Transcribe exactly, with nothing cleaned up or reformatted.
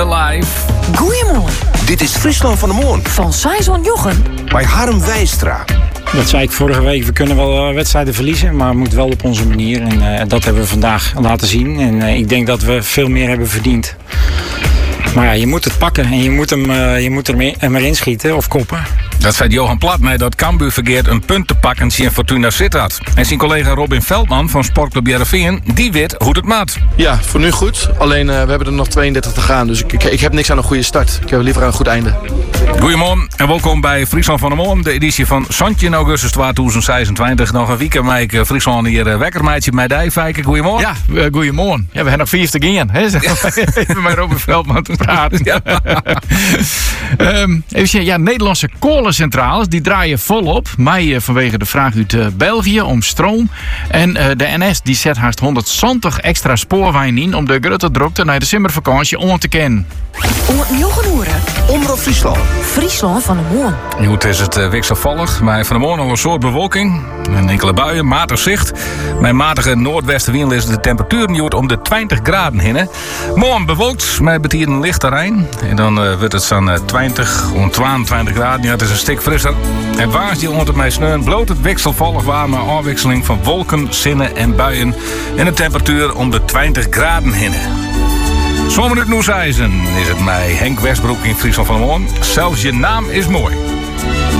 The Live. Goeiemorgen. Dit is Friesland van de Moorn. Van Saison Jochem. Bij Harm Wijstra. Dat zei ik vorige week, we kunnen wel uh, wedstrijden verliezen, maar het moet wel op onze manier. En uh, dat hebben we vandaag laten zien. En uh, ik denk dat we veel meer hebben verdiend. Maar ja, je moet het pakken en je moet hem, uh, je moet er mee, er maar inschieten of koppen. Dat zei Johan Plat mij dat Cambuur vergeet een punt te pakken zien Fortuna Sittard. En zijn collega Robin Veldman van Sportclub Heerenveen, die weet hoe het maat. Ja, voor nu goed. Alleen uh, we hebben er nog tweeëndertig te gaan. Dus ik, ik, ik heb niks aan een goede start. Ik heb liever aan een goed einde. Goedemorgen en welkom bij Friesland van de Moorn. De editie van zestien augustus tweeduizend zesentwintig. Nog een weekend maak ik Friesland hier uh, wekkermeidje met die. Fijke, goedemorgen. Ja, uh, goedemorgen. Ja, we hebben nog vier te gaan. Hè? Even met Robin Veldman te praten. Ja. um, even zien, ja, Nederlandse kolencentrales die draaien volop. Mij uh, vanwege de vraag uit uh, België om stroom. En uh, de N S die zet haast honderdtwintig extra spoorwijn in om de grote drukte naar de zomervakantie om te kennen. Om Jochem Omroep Friesland. Friesland van de Moorn. Goed is het uh, wisselvallig. Maar van de morgen al een soort bewolking. Een enkele buien, matig zicht. Met matige noordwestenwind is de temperatuur niet om de twintig graden heen. Morgen bewolkt, met betier een licht terrein. En dan uh, wordt het zo'n uh, twintig om tweeëntwintig graden. Ja, het is een stuk frisser. En waars die onder mij sneeuwen bloot het wisselvallig warme afwisseling van wolken, zinnen en buien. En de temperatuur om de twintig graden heen. Zo'n minuut Noesijzen is het mij, Henk Westbroek in Friesland van de Moorn. Zelfs je naam is mooi.